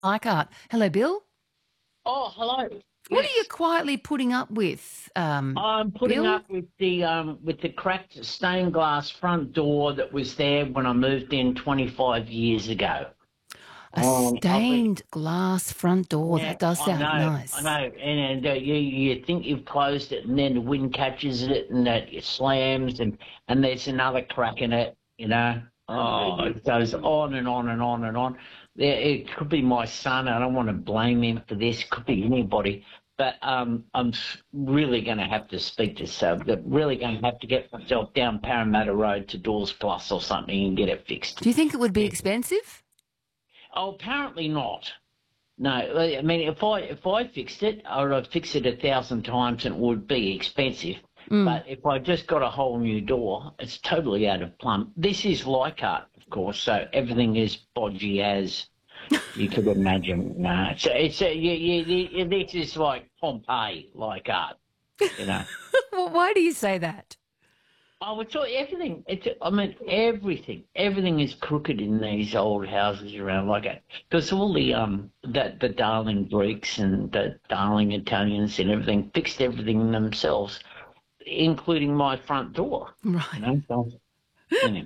Leichhardt. Hello, Bill. Oh, hello. What are you Yes, quietly putting up with, I'm putting Bill? up with the cracked stained glass front door that was there when I moved in 25 years ago. A I've been, stained glass front door. yeah, That does sound I nice. know, and you think you've closed it, and then the wind catches it, and that it slams, and there's another crack in it. Oh, it goes on and on and on and on. There, it could be my son. I don't want to blame him for this. Could be anybody. But really going to have to speak to Sab. Really going to have to get myself down Parramatta Road to Doors Plus or something and get it fixed. Do you think it would be Yeah. expensive? Oh, apparently not. No, I mean if I fixed it, I'd fix it 1,000 times and it would be expensive. Mm. But if I just got a whole new door, it's totally out of plumb. This is Leichhardt, of course, so everything is bodgy as you could imagine. No, so this is like Pompeii, Leichhardt, you know. Well, why do you say that? Oh, it's all, everything. I mean, everything. Everything is crooked in these old houses around like that. Because all the darling Greeks and the darling Italians and everything fixed everything themselves, including my front door. Right. So, anyway,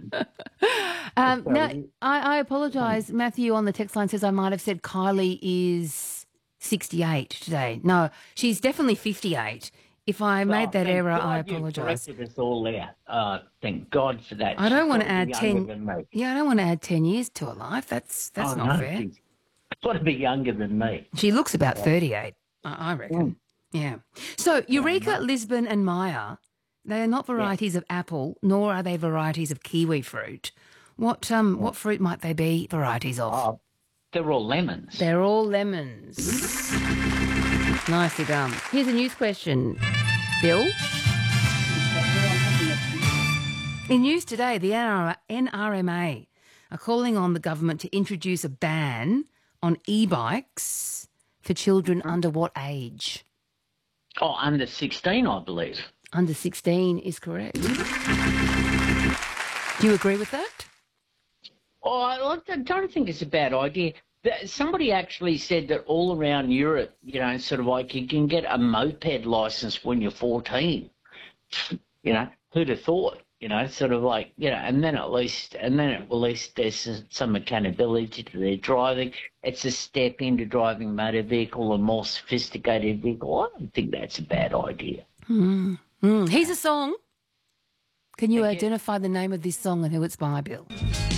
Now, so, I apologise. Matthew on the text line says I might have said Kylie is 68 today. No, she's definitely 58. If I made oh, that thank error, I God you've apologise. corrected us all there. Thank God for that. I She's don't want got to to be add younger 10. than me. Yeah, I don't want to add 10 years to her life. That's Oh not no, fair. she's got to be younger than me. She looks about Yeah. 38, I reckon. Mm, Yeah. So yeah, I Eureka, know. Lisbon, and Maya, they are not Yeah. varieties of apple, nor are they varieties of kiwi fruit. What fruit might they be varieties of? Oh, they're all lemons. They're all lemons. Nicely done. Here's a news question, Bill. In news today, the NRMA are calling on the government to introduce a ban on e-bikes for children under what age? Oh, under 16, I believe. Under 16 is correct. Do you agree with that? Oh, I don't think it's a bad idea. Somebody actually said that all around Europe, sort of like you can get a moped license when you're 14. Who'd have thought? Sort of like, and then at least there's some accountability to their driving. It's a step into driving a motor vehicle, a more sophisticated vehicle. I don't think that's a bad idea. Here's a song. Can you Thank you. identify the name of this song and who it's by, Bill?